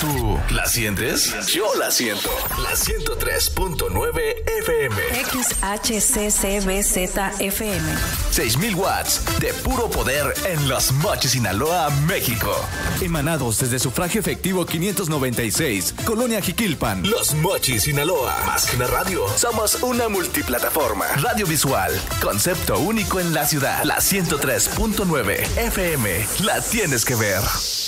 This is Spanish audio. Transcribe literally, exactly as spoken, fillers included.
¿Tú la sientes? Yo la siento. La ciento tres punto nueve F M. X H C C B Z F M. seis mil watts de puro poder en Los Mochis, Sinaloa, México. Emanados desde Sufragio Efectivo quinientos noventa y seis, Colonia Jiquilpan. Los Mochis, Sinaloa. Más que una radio, somos una multiplataforma. Radio visual, concepto único en la ciudad. La ciento tres punto nueve F M. La tienes que ver.